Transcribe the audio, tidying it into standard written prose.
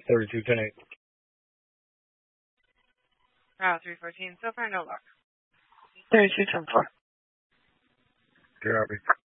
3210. Route 314, so far no luck. 3210. Copy.